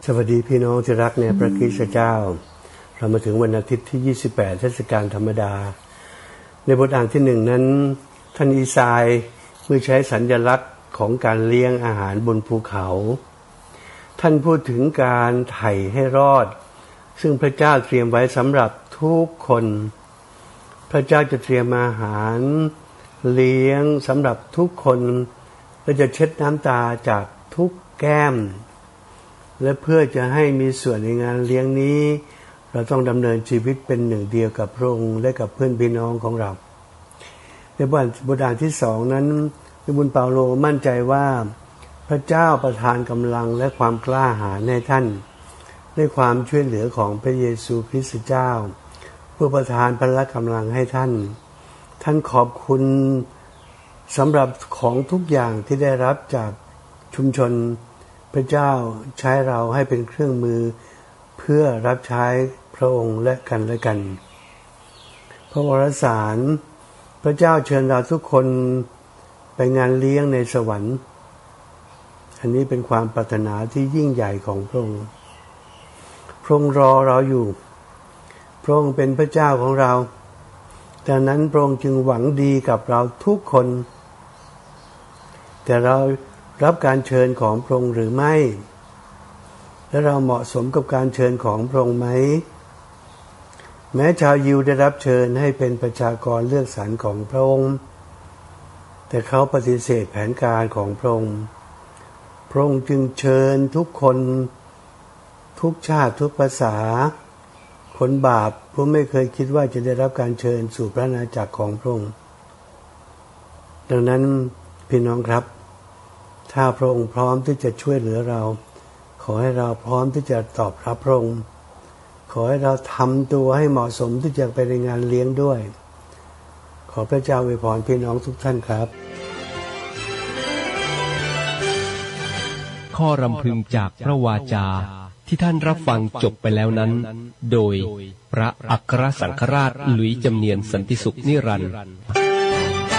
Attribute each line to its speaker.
Speaker 1: สวัสดีพี่น้องที่รักในพระคริสต์เจ้าเรามาถึงวันอาทิตย์ที่28เทศกาลธรรมดาในบทอ่านที่1นั้นท่านอีซายเมื่อใช้สัญลักษณ์ของการเลี้ยงอาหารบนภูเขาท่านพูดถึงการไถ่ให้รอดซึ่งพระเจ้าเตรียมไว้สำหรับทุกคนพระเจ้าจะเตรียมอาหารเลี้ยงสำหรับทุกคนและจะเช็ดน้ำตาจากทุกแก้มและเพื่อจะให้มีส่วนในงานเลี้ยงนี้เราต้องดำเนินชีวิตเป็นหนึ่งเดียวกับพระองค์และกับเพื่อนพี่น้องของเราในบทอ่านที่2นั้นพระบุญเปาโลมั่นใจว่าพระเจ้าประทานกำลังและความกล้าหาญให้ท่านด้วยความช่วยเหลือของพระเยซูคริสต์เจ้าผู้ประทานพละกำลังให้ท่านขอบคุณสำหรับของทุกอย่างที่ได้รับจากชุมชนพระเจ้าใช้เราให้เป็นเครื่องมือเพื่อรับใช้พระองค์และกันและกันพระวรสารพระเจ้าเชิญเราทุกคนไปงานเลี้ยงในสวรรค์อันนี้เป็นความปรารถนาที่ยิ่งใหญ่ของพระองค์พระองค์รอเราอยู่พระองค์เป็นพระเจ้าของเราดังนั้นพระองค์จึงหวังดีกับเราทุกคนแต่เรารับการเชิญของพระองค์หรือไม่และเราเหมาะสมกับการเชิญของพระองค์ไหมแม้ชาวยิวได้รับเชิญให้เป็นประชากรเลือกสรรของพระองค์แต่เขาปฏิเสธแผนการของพระองค์พระองค์จึงเชิญทุกคนทุกชาติทุกภาษาคนบาปผู้ไม่เคยคิดว่าจะได้รับการเชิญสู่พระอาณาจักรของพระองค์ดังนั้นพี่น้องครับถ้าพระองค์พร้อมที่จะช่วยเหลือเราขอให้เราพร้อมที่จะตอบรับพระองค์ขอให้เราทำตัวให้เหมาะสมที่จะไปในงานเลี้ยงด้วยขอพระเจ้าอวยพรพี่น้องทุกท่านครับ
Speaker 2: ข้อรำพึงจากพระวาจาที่ท่านรับฟังจบไปแล้วนั้นโดยพระอัครสังฆราชหลุยส์จำเนียนสันติสุขนิรันดร์